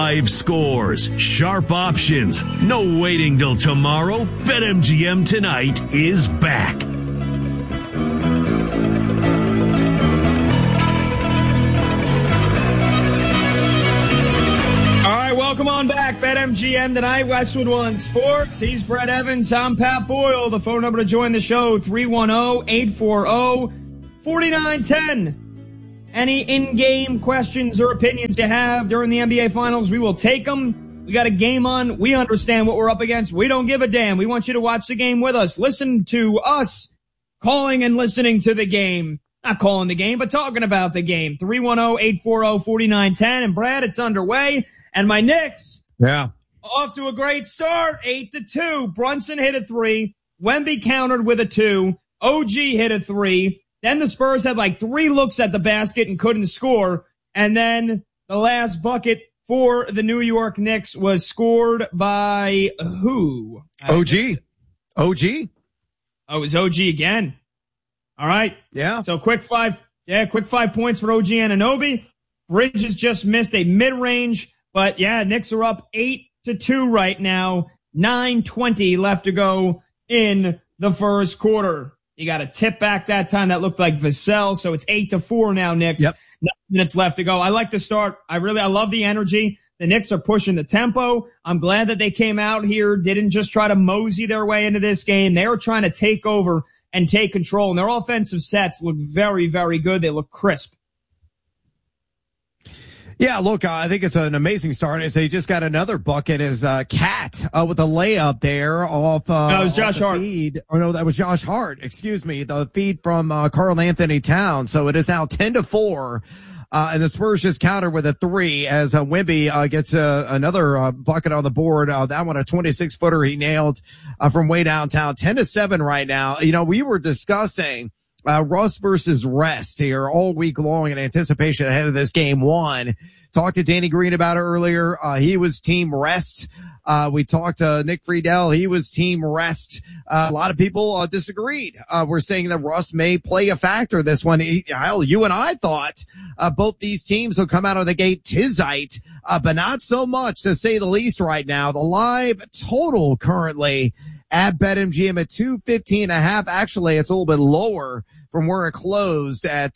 Live scores, sharp options, no waiting till tomorrow. BetMGM Tonight is back. Welcome on back. BetMGM Tonight, Westwood One Sports. He's Brett Evans. I'm Pat Boyle. The phone number to join the show, 310-840-4910. Any in-game questions or opinions you have during the NBA Finals, we will take them. We got a game on. We understand what we're up against. We don't give a damn. We want you to watch the game with us. Listen to us calling and listening to the game. Not calling the game, but talking about the game. 310-840-4910. And Brad, it's underway. And my Knicks, off to a great start, 8-2. Brunson hit a 3. Wemby countered with a 2. OG hit a 3. Then the Spurs had like 3 looks at the basket and couldn't score. And then the last bucket for the New York Knicks was scored by who? OG. Oh, it was OG again. All right. Yeah. So quick 5 points for OG Anunoby. Bridges just missed a mid-range. But yeah, Knicks are up 8-2 right now. 9:20 left to go in the first quarter. You got a tip back that time that looked like Vassell, so it's 8-4 now, Knicks. Yep. 9 minutes left to go. I like the start. I love the energy. The Knicks are pushing the tempo. I'm glad that they came out here, didn't just try to mosey their way into this game. They were trying to take over and take control, and their offensive sets look very, very good. They look crisp. Yeah, look, I think it's an amazing start as they just got another bucket as Cat with a layup there off that was Josh Hart. Feed. Or no, that was Josh Hart. Excuse me, the feed from Karl Anthony Towns. So it is now 10-4. And the Spurs just counter with a 3 as Wemby gets another bucket on the board. That one a 26-footer he nailed from way downtown. 10-7 right now. You know, we were discussing Russ versus rest here all week long in anticipation ahead of this game 1. Talked to Danny Green about it earlier. He was team rest. We talked to Nick Friedel. He was team rest. A lot of people disagreed. We're saying that Russ may play a factor this one. Hell, you and I thought both these teams will come out of the gate tizzite, but not so much to say the least right now. The live total currently at BetMGM at 215.5. Actually, it's a little bit lower from where it closed at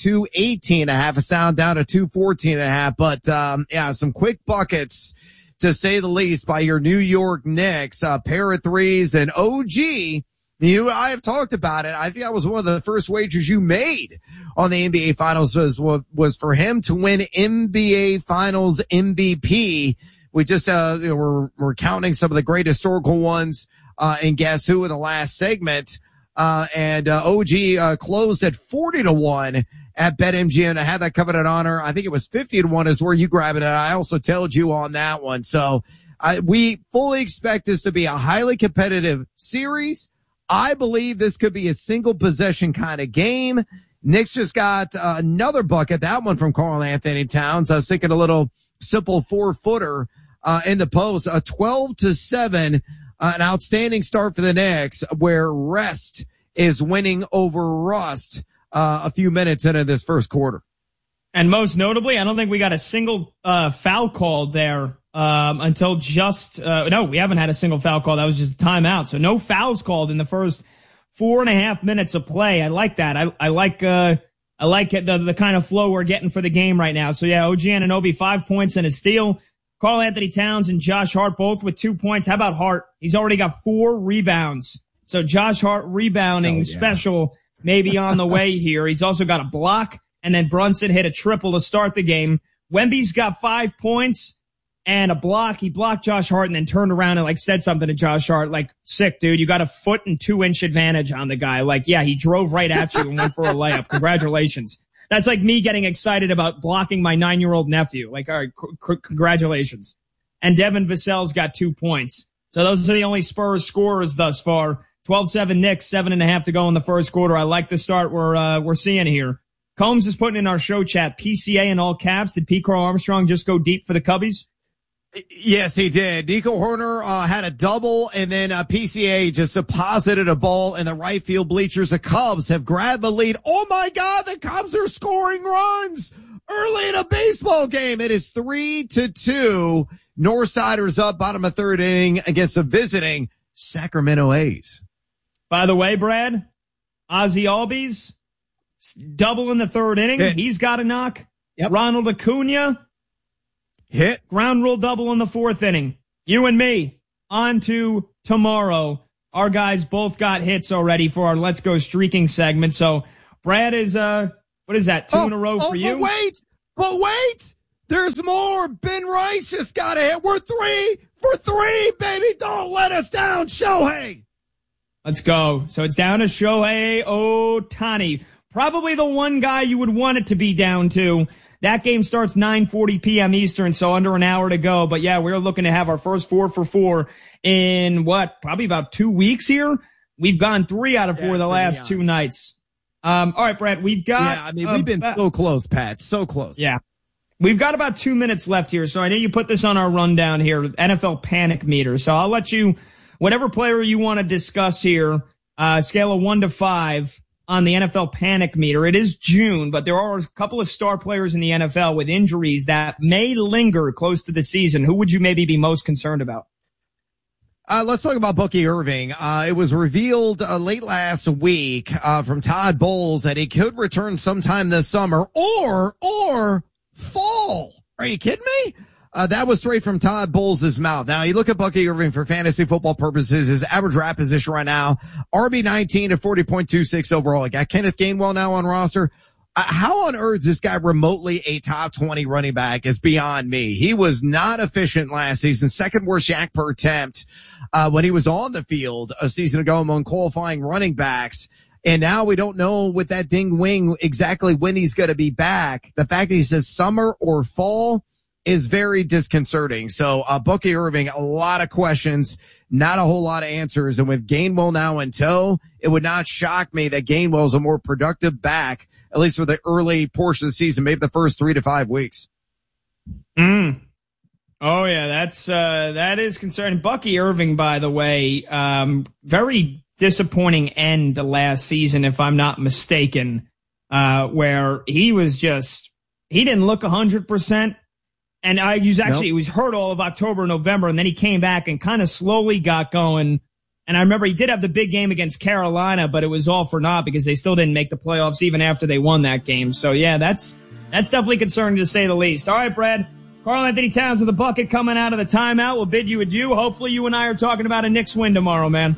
218.5. It's down to 214.5. But yeah, some quick buckets to say the least by your New York Knicks. Pair of threes and OG. I have talked about it. I think that was one of the first wagers you made on the NBA Finals was for him to win NBA Finals MVP. We just we're counting some of the great historical ones. And guess who in the last segment? And OG closed at 40-1 at BetMGM. I had that coveted honor. I think it was 50-1 is where you grabbed it. And I also told you on that one. So we fully expect this to be a highly competitive series. I believe this could be a single possession kind of game. Knicks just got another bucket, that one from Karl Anthony Towns. I was thinking a little simple 4-footer in the post, a 12-7. An outstanding start for the Knicks where rest is winning over rust a few minutes into this first quarter. And most notably, I don't think we got a single foul called there until just no, we haven't had a single foul call. That was just a timeout. So no fouls called in the first 4.5 minutes of play. I like that. I like the kind of flow we're getting for the game right now. So yeah, OG Anunoby 5 points and a steal. Karl Anthony Towns and Josh Hart both with 2 points. How about Hart? He's already got 4 rebounds. So Josh Hart rebounding special maybe on the way here. He's also got a block, and then Brunson hit a triple to start the game. Wemby's got 5 points and a block. He blocked Josh Hart and then turned around and said something to Josh Hart like, sick, dude. You got a 1 and 2 inch advantage on the guy. Yeah, he drove right at you and went for a layup. Congratulations. That's like me getting excited about blocking my 9-year-old nephew. All right, congratulations. And Devin Vassell's got 2 points. So those are the only Spurs scorers thus far. 12-7 Knicks, 7.5 to go in the first quarter. I like the start we're seeing here. Combs is putting in our show chat, PCA in all caps. Did Pete Carl Armstrong just go deep for the Cubbies? Yes, he did. Nico Horner had a double, and then PCA just deposited a ball in the right field bleachers. The Cubs have grabbed the lead. Oh, my God, the Cubs are scoring runs. early in a baseball game. It is 3-2. Northsiders up bottom of third inning against the visiting Sacramento A's. By the way, Brad, Ozzie Albies, double in the third inning. Hit. He's got a knock. Yep. Ronald Acuna, hit. Ground rule double in the fourth inning. You and me, on to tomorrow. Our guys both got hits already for our Let's Go Streaking segment. So Brad is, what is that, two in a row for you? But wait, there's more. Ben Rice just got a hit. We're 3 for 3, baby. Don't let us down, Shohei. Let's go. So it's down to Shohei Ohtani. Probably the one guy you would want it to be down to. That game starts 9:40 p.m. Eastern, so under an hour to go. But yeah, we're looking to have our first 4 for 4 in probably about 2 weeks here. We've gone 3 out of 4 the last 2 nights. All right, Brett, we've got. Yeah, I mean, we've been so close, Pat. So close. Yeah. We've got about 2 minutes left here. So I know you put this on our rundown here, NFL Panic Meter. So I'll let you, whatever player you want to discuss here, scale of 1 to 5. On the NFL Panic Meter. It is June, but there are a couple of star players in the NFL with injuries that may linger close to the season. Who would you maybe be most concerned about? Let's talk about Bucky Irving. It was revealed late last week from Todd Bowles that he could return sometime this summer or fall. Are you kidding me? That was straight from Todd Bowles' mouth. Now, you look at Bucky Irving for fantasy football purposes, his average draft position right now, RB19 at 40.26 overall. He got Kenneth Gainwell now on roster. How on earth is this guy remotely a top 20 running back is beyond me. He was not efficient last season, second worst yak per attempt, when he was on the field a season ago among qualifying running backs. And now we don't know with that ding wing exactly when he's going to be back. The fact that he says summer or fall is very disconcerting. So, Bucky Irving, a lot of questions, not a whole lot of answers. And with Gainwell now in tow, it would not shock me that Gainwell's a more productive back, at least for the early portion of the season, maybe the first 3 to 5 weeks. Oh yeah, that is concerning. Bucky Irving, by the way, very disappointing end to last season, if I'm not mistaken, where he didn't look 100%. And he was hurt all of October, November, and then he came back and kind of slowly got going. And I remember he did have the big game against Carolina, but it was all for naught because they still didn't make the playoffs even after they won that game. So yeah, that's definitely concerning to say the least. All right, Brad. Karl-Anthony Towns with a bucket coming out of the timeout. We'll bid you adieu. Hopefully you and I are talking about a Knicks win tomorrow, man.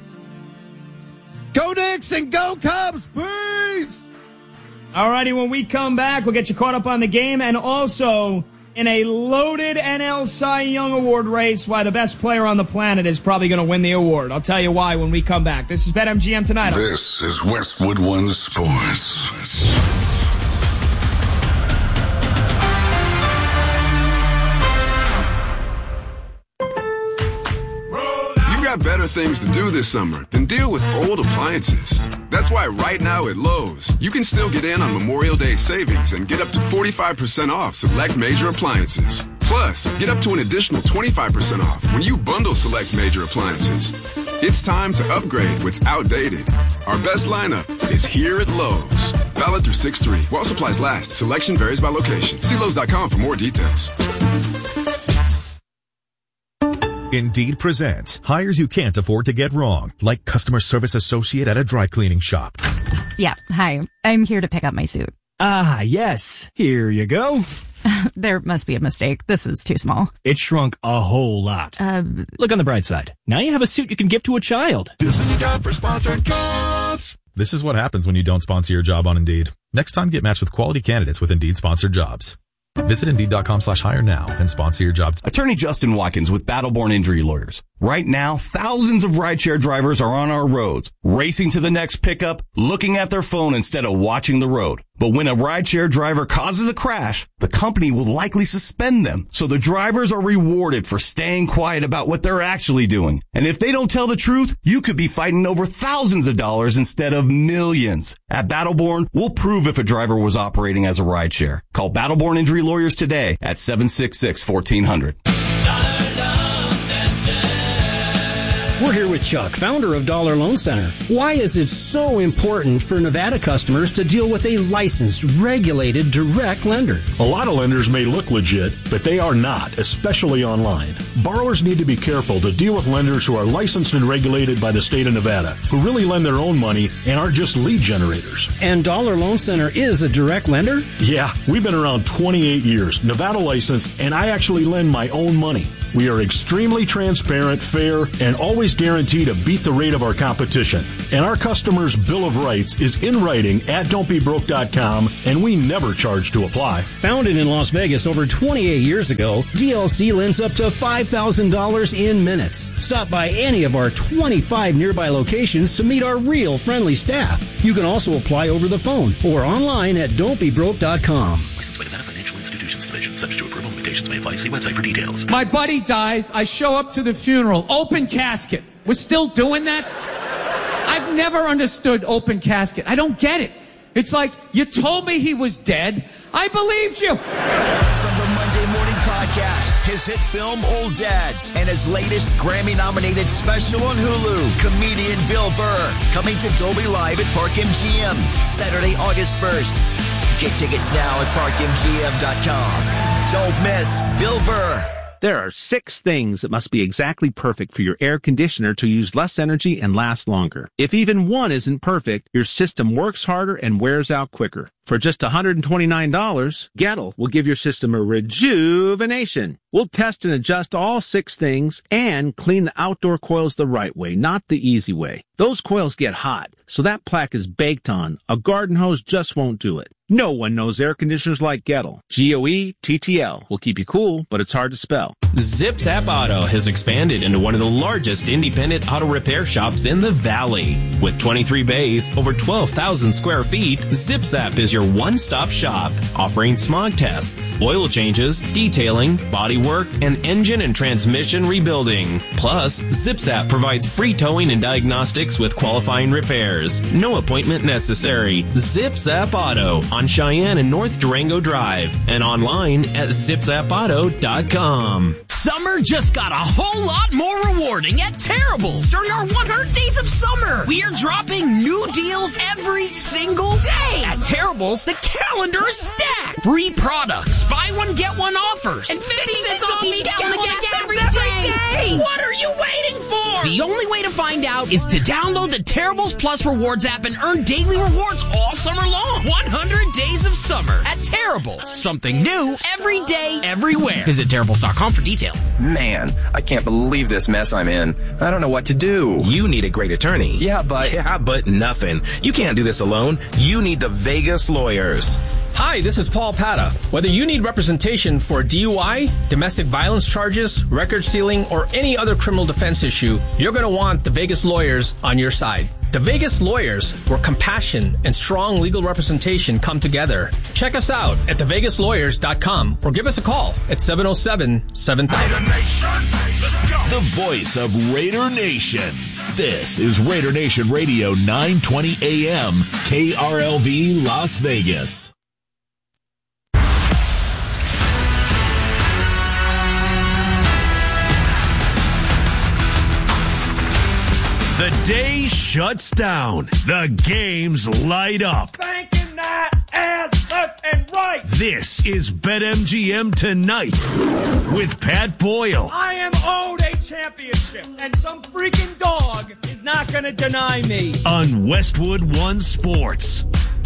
Go Knicks and go Cubs, please! All righty, when we come back, we'll get you caught up on the game and also in a loaded NL Cy Young Award race, why the best player on the planet is probably going to win the award. I'll tell you why when we come back. This is BetMGM Tonight. This is Westwood One Sports. Got better things to do this summer than deal with old appliances. That's why right now at Lowe's, you can still get in on Memorial Day savings and get up to 45% off select major appliances. Plus, get up to an additional 25% off when you bundle select major appliances. It's time to upgrade what's outdated. Our best lineup is here at Lowe's. Valid through 6/3. While supplies last. Selection varies by location. See Lowe's.com for more details. Indeed presents hires you can't afford to get wrong, like customer service associate at a dry cleaning shop. Yeah, hi. I'm here to pick up my suit. Ah, yes. Here you go. There must be a mistake. This is too small. It shrunk a whole lot. Look on the bright side. Now you have a suit you can give to a child. This is a job for sponsored jobs. This is what happens when you don't sponsor your job on Indeed. Next time, get matched with quality candidates with Indeed sponsored jobs. Visit Indeed.com/hire now and sponsor your jobs. Attorney Justin Watkins with Battleborn Injury Lawyers. Right now, thousands of rideshare drivers are on our roads, racing to the next pickup, looking at their phone instead of watching the road. But when a rideshare driver causes a crash, the company will likely suspend them. So the drivers are rewarded for staying quiet about what they're actually doing. And if they don't tell the truth, you could be fighting over thousands of dollars instead of millions. At Battleborn, we'll prove if a driver was operating as a rideshare. Call Battleborn Injury Lawyers today at 766-1400. We're here with Chuck, founder of Dollar Loan Center. Why is it so important for Nevada customers to deal with a licensed, regulated, direct lender? A lot of lenders may look legit, but they are not, especially online. Borrowers need to be careful to deal with lenders who are licensed and regulated by the state of Nevada, who really lend their own money and aren't just lead generators. And Dollar Loan Center is a direct lender? Yeah, we've been around 28 years, Nevada licensed, and I actually lend my own money. We are extremely transparent, fair, and always guarantee to beat the rate of our competition. And our customers' Bill of Rights is in writing at don'tbebroke.com, and we never charge to apply. Founded in Las Vegas over 28 years ago, DLC lends up to $5,000 in minutes. Stop by any of our 25 nearby locations to meet our real friendly staff. You can also apply over the phone or online at don'tbebroke.com. Licensed by Nevada Financial Institutions Division. Subject to approval. Limitations may apply. See website for details. My buddy dies. I show up to the funeral. Open casket. We're still doing that? I've never understood open casket. I don't get it. It's like, you told me he was dead. I believed you. From the Monday Morning Podcast, his hit film Old Dads, and his latest Grammy-nominated special on Hulu, comedian Bill Burr, coming to Dolby Live at Park MGM, Saturday, August 1st. Get tickets now at parkmgm.com. Don't miss Bill Burr. There are 6 things that must be exactly perfect for your air conditioner to use less energy and last longer. If even one isn't perfect, your system works harder and wears out quicker. For just $129, Gettle will give your system a rejuvenation. We'll test and adjust all 6 things and clean the outdoor coils the right way, not the easy way. Those coils get hot, so that plaque is baked on. A garden hose just won't do it. No one knows air conditioners like Gettle. G-O-E-T-T-L will keep you cool, but it's hard to spell. Zip Zap Auto has expanded into one of the largest independent auto repair shops in the Valley. With 23 bays, over 12,000 square feet, Zip Zap is your one-stop shop, offering smog tests, oil changes, detailing, body work, and engine and transmission rebuilding. Plus, Zip Zap provides free towing and diagnostics with qualifying repairs. No appointment necessary. Zip Zap Auto on Cheyenne and North Durango Drive and online at zipzapauto.com. Summer just got a whole lot more rewarding at Terrible's during our 100 Days of Summer. We are dropping new deals every single day. At Terrible's, the calendar is stacked. Free products, buy one, get one offers, and 50 cents off each gallon of gas every day. What are you waiting for? The only way to find out is to download the Terrible's Plus Rewards app and earn daily rewards all summer long. 100 Days of Summer at Terrible's. Something new every day, everywhere. Visit Terrible's.com for details. Man, I can't believe this mess I'm in. I don't know what to do. You need a great attorney. Yeah, but nothing. You can't do this alone. You need the Vegas Lawyers. Hi, this is Paul Pata. Whether you need representation for DUI, domestic violence charges, record sealing, or any other criminal defense issue, you're going to want the Vegas Lawyers on your side. The Vegas Lawyers, where compassion and strong legal representation come together. Check us out at thevegaslawyers.com or give us a call at 707-7000. The voice of Raider Nation. This is Raider Nation Radio 920 AM, KRLV Las Vegas. The day shuts down. The games light up. Thanking that ass left and right. This is BetMGM Tonight with Pat Boyle. I am owed a championship, and some freaking dog is not going to deny me. On Westwood One Sports.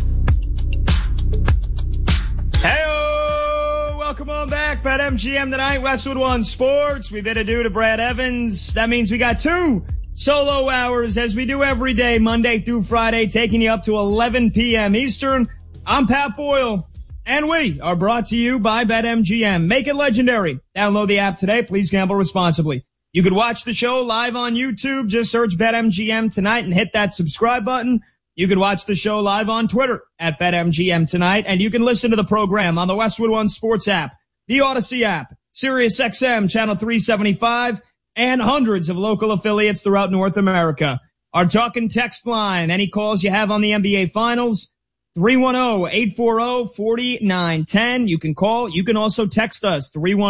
Hey-o! Welcome on back. BetMGM Tonight, Westwood One Sports. We bid adieu to Brad Evans. That means we got 2 solo hours as we do every day, Monday through Friday, taking you up to 11 p.m. Eastern. I'm Pat Boyle, and we are brought to you by BetMGM. Make it legendary. Download the app today. Please gamble responsibly. You could watch the show live on YouTube. Just search BetMGM Tonight and hit that subscribe button. You could watch the show live on Twitter at BetMGM Tonight, and you can listen to the program on the Westwood One Sports app, the Odyssey app, SiriusXM Channel 375, and hundreds of local affiliates throughout North America. Our talk and text line, any calls you have on the NBA Finals, 310-840-4910. You can call. You can also text us,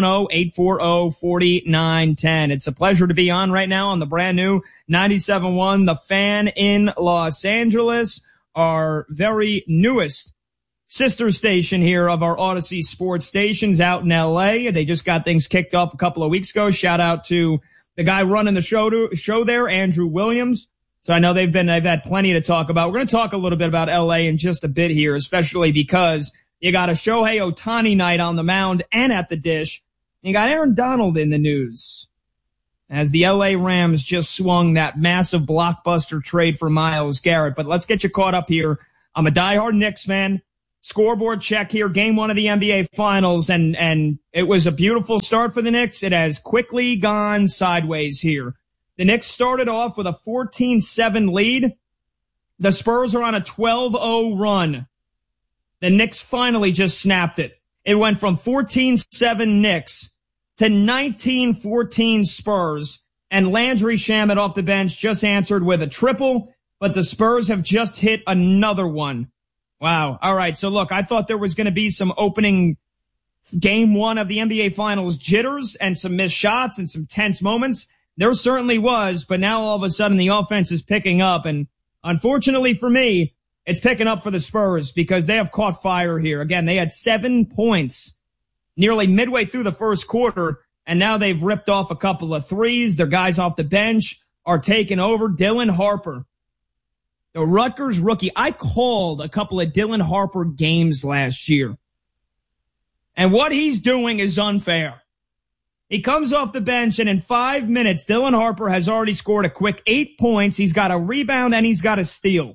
310-840-4910. It's a pleasure to be on right now on the brand new 97.1 The Fan in Los Angeles, our very newest sister station here of our Odyssey sports stations out in LA. They just got things kicked off a couple of weeks ago. Shout out to the guy running the show there, Andrew Williams. So I know they've had plenty to talk about. We're going to talk a little bit about LA in just a bit here, especially because you got a Shohei Ohtani night on the mound and at the dish. You got Aaron Donald in the news as the LA Rams just swung that massive blockbuster trade for Myles Garrett. But let's get you caught up here. I'm a diehard Knicks fan. Scoreboard check here, game 1 of the NBA Finals, and it was a beautiful start for the Knicks. It has quickly gone sideways here. The Knicks started off with a 14-7 lead. The Spurs are on a 12-0 run. The Knicks finally just snapped it. It went from 14-7 Knicks to 19-14 Spurs, and Landry Shamet off the bench just answered with a triple, but the Spurs have just hit another one. Wow. All right. So look, I thought there was going to be some opening game 1 of the NBA Finals jitters and some missed shots and some tense moments. There certainly was, but now all of a sudden the offense is picking up, and unfortunately for me, it's picking up for the Spurs because they have caught fire here. Again, they had 7 points nearly midway through the first quarter, and now they've ripped off a couple of threes. Their guys off the bench are taking over. Dylan Harper, the Rutgers rookie. I called a couple of Dylan Harper games last year, and what he's doing is unfair. He comes off the bench, and in 5 minutes, Dylan Harper has already scored a quick 8 points. He's got a rebound, and he's got a steal.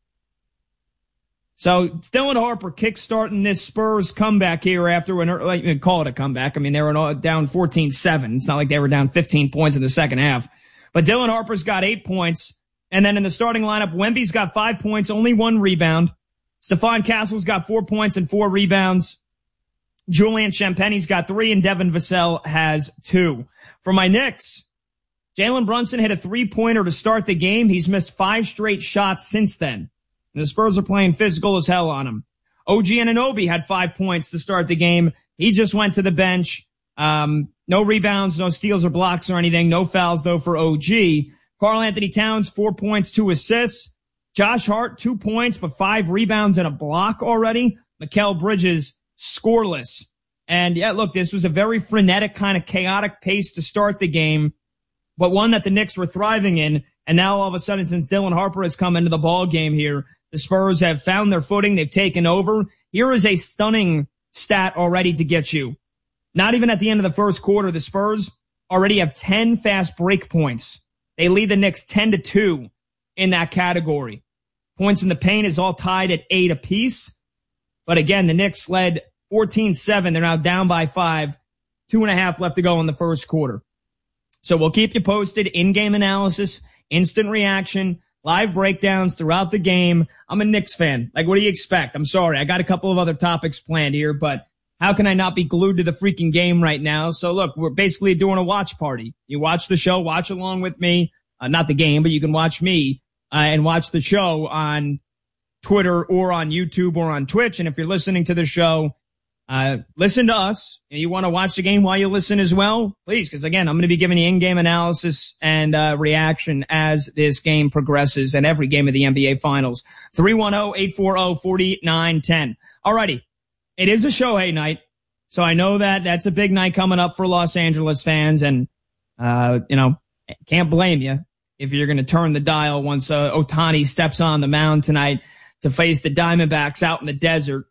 So Dylan Harper kickstarting this Spurs comeback here after call it a comeback. I mean, they were down 14-7. It's not like they were down 15 points in the second half. But Dylan Harper's got 8 points. And then in the starting lineup, Wemby's got 5 points, only 1 rebound. Stephon Castle's got 4 points and 4 rebounds. Julian Champagne's got 3, and Devin Vassell has 2. For my Knicks, Jalen Brunson hit a 3-pointer to start the game. He's missed 5 straight shots since then. And the Spurs are playing physical as hell on him. OG Anunoby had 5 points to start the game. He just went to the bench. No rebounds, no steals or blocks or anything. No fouls, though, for OG. Karl Anthony Towns, 4 points, 2 assists. Josh Hart, 2 points, but 5 rebounds and a block already. Mikal Bridges, scoreless. And yeah, look, this was a very frenetic, kind of chaotic pace to start the game, but one that the Knicks were thriving in. And now all of a sudden, since Dylan Harper has come into the ball game here, the Spurs have found their footing. They've taken over. Here is a stunning stat already to get you. Not even at the end of the first quarter, the Spurs already have 10 fast break points. They lead the Knicks 10-2 in that category. Points in the paint is all tied at 8 apiece. But again, the Knicks led 14-7. They're now down by 5. 2.5 left to go in the first quarter. So we'll keep you posted. In-game analysis, instant reaction, live breakdowns throughout the game. I'm a Knicks fan. Like, what do you expect? I'm sorry. I got a couple of other topics planned here, but how can I not be glued to the freaking game right now? So look, we're basically doing a watch party. You watch the show, watch along with me. Not the game, but you can watch me and watch the show on Twitter or on YouTube or on Twitch. And if you're listening to the show, listen to us, and you want to watch the game while you listen as well, please, because again, I'm going to be giving you in-game analysis and reaction as this game progresses and every game of the NBA Finals. 310-840-4910. Alrighty, it is a Shohei night, so I know that that's a big night coming up for Los Angeles fans, and can't blame you if you're going to turn the dial once Ohtani steps on the mound tonight to face the Diamondbacks out in the desert.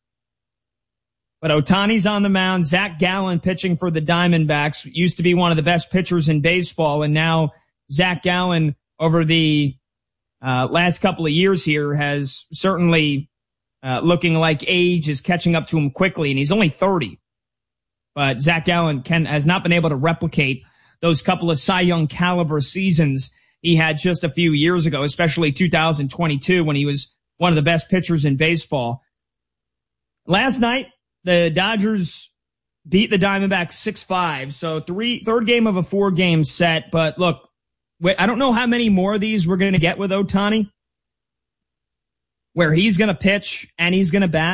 But Ohtani's on the mound. Zach Gallen pitching for the Diamondbacks. Used to be one of the best pitchers in baseball. And now Zach Gallen, over the last couple of years here, has certainly looking like age is catching up to him quickly. And he's only 30. But Zach Gallen has not been able to replicate those couple of Cy Young caliber seasons he had just a few years ago, especially 2022 when he was one of the best pitchers in baseball. Last night, the Dodgers beat the Diamondbacks 6-5. So third game of a 4-game set. But look, I don't know how many more of these we're going to get with Ohtani. where he's going to pitch and he's going to bat.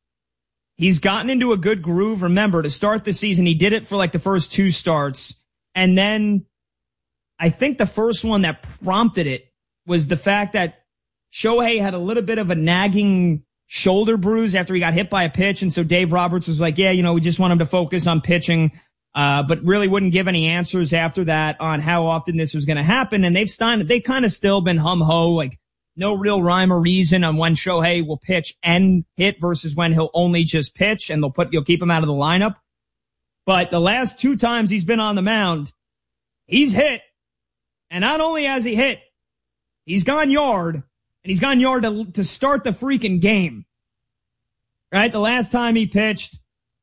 He's gotten into a good groove. Remember, to start the season, he did it for like the first 2 starts. And then I think the first one that prompted it was the fact that Shohei had a little bit of a nagging shoulder bruise after he got hit by a pitch. And so Dave Roberts was like, yeah, we just want him to focus on pitching, but really wouldn't give any answers after that on how often this was going to happen. And they've kind of still been hum-ho, like no real rhyme or reason on when Shohei will pitch and hit versus when he'll only just pitch, and you'll keep him out of the lineup. But the last 2 times he's been on the mound, he's hit. And not only has he hit, he's gone yard, and he's gone yard to start the freaking game. Right? The last time he pitched,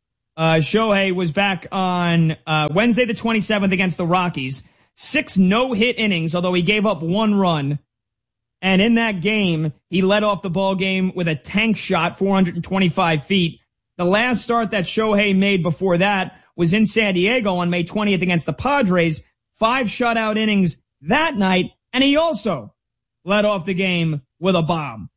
Shohei was back on Wednesday the 27th against the Rockies. 6 no-hit innings, although he gave up 1 run. And in that game, he led off the ball game with a tank shot, 425 feet. The last start that Shohei made before that was in San Diego on May 20th against the Padres. 5 shutout innings that night, and he also led off the game with a bomb.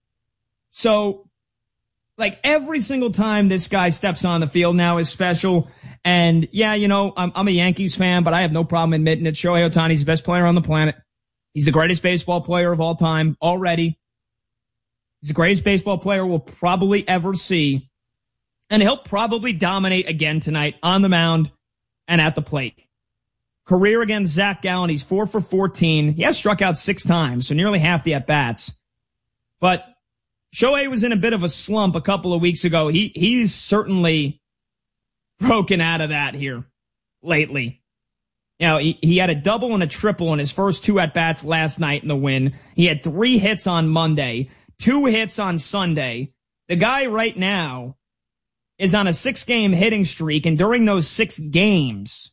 So, like, every single time this guy steps on the field now is special. And yeah, I'm a Yankees fan, but I have no problem admitting it. Shohei Ohtani's the best player on the planet. He's the greatest baseball player of all time already. He's the greatest baseball player we'll probably ever see. And he'll probably dominate again tonight on the mound and at the plate. Career against Zach Gallen, he's 4 for 14. He has struck out 6 times, so nearly half the at-bats. But Shohei was in a bit of a slump a couple of weeks ago. He's certainly broken out of that here lately. He had a double and a triple in his first 2 at-bats last night in the win. He had 3 hits on Monday, 2 hits on Sunday. The guy right now is on a 6-game hitting streak, and during those 6 games,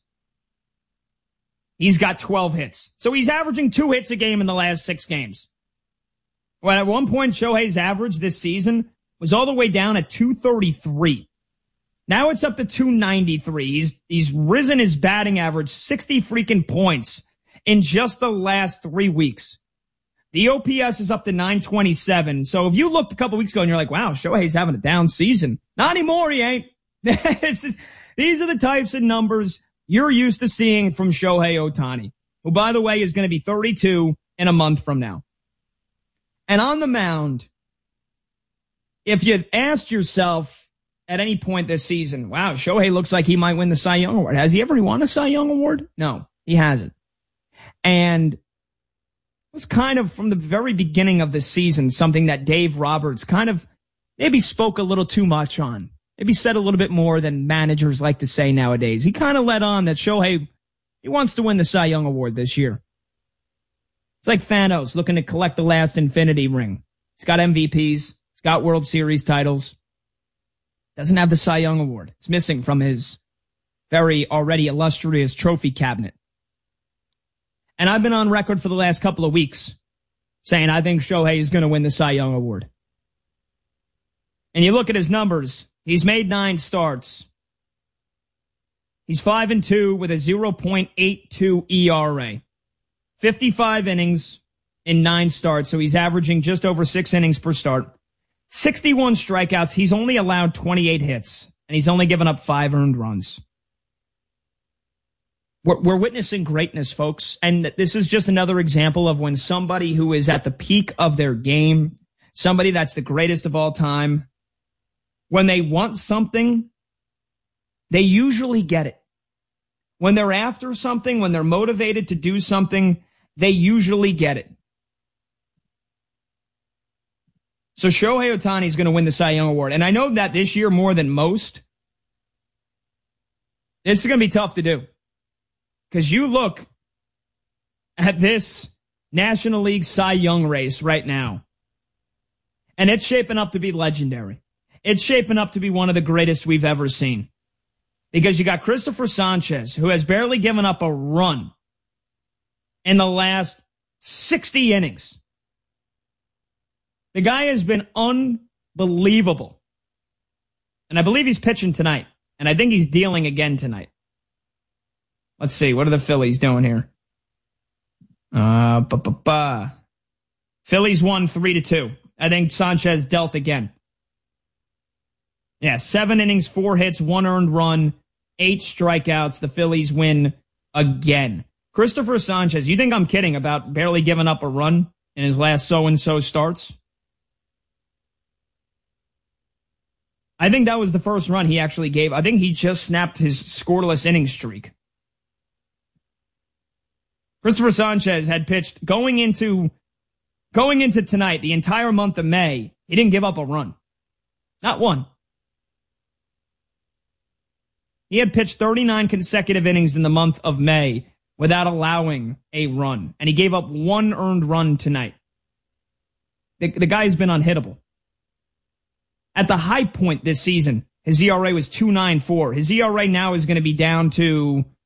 he's got 12 hits. So he's averaging 2 hits a game in the last 6 games. Well, at one point, Shohei's average this season was all the way down at 233. Now it's up to 293. He's risen his batting average 60 freaking points in just the last 3 weeks. The OPS is up to 927. So if you looked a couple weeks ago and you're like, wow, Shohei's having a down season. Not anymore, he ain't. These are the types of numbers you're used to seeing from Shohei Ohtani, who, by the way, is going to be 32 in a month from now. And on the mound, if you asked yourself at any point this season, wow, Shohei looks like he might win the Cy Young Award. Has he ever won a Cy Young Award? No, he hasn't. And it was kind of from the very beginning of the season something that Dave Roberts kind of maybe spoke a little too much on. Maybe said a little bit more than managers like to say nowadays. He kind of let on that Shohei, he wants to win the Cy Young Award this year. It's like Thanos looking to collect the last Infinity Ring. He's got MVPs. He's got World Series titles. Doesn't have the Cy Young Award. It's missing from his very already illustrious trophy cabinet. And I've been on record for the last couple of weeks saying I think Shohei is going to win the Cy Young Award. And you look at his numbers. He's made 9 starts. He's 5-2 with a 0.82 ERA. 55 innings in 9 starts, so he's averaging just over 6 innings per start. 61 strikeouts. He's only allowed 28 hits, and he's only given up 5 earned runs. We're witnessing greatness, folks, and this is just another example of when somebody who is at the peak of their game, somebody that's the greatest of all time, when they want something, they usually get it. When they're after something, when they're motivated to do something, they usually get it. So Shohei Ohtani is going to win the Cy Young Award. And I know that this year more than most, this is going to be tough to do. Because you look at this National League Cy Young race right now, and it's shaping up to be legendary. It's shaping up to be one of the greatest we've ever seen. Because you got Christopher Sanchez, who has barely given up a run in the last 60 innings. The guy has been unbelievable. And I believe he's pitching tonight. And I think he's dealing again tonight. Let's see. What are the Phillies doing here? Phillies won 3-2. I think Sanchez dealt again. Yeah, 7 innings, 4 hits, 1 earned run, 8 strikeouts. The Phillies win again. Christopher Sanchez, you think I'm kidding about barely giving up a run in his last so-and-so starts? I think that was the first run he actually gave. I think he just snapped his scoreless inning streak. Christopher Sanchez had pitched going into tonight, the entire month of May. He didn't give up a run. Not one. He had pitched 39 consecutive innings in the month of May without allowing a run. And he gave up 1 earned run tonight. The guy's been unhittable. At the high point this season, his ERA was 2.94. His ERA now is going to be down to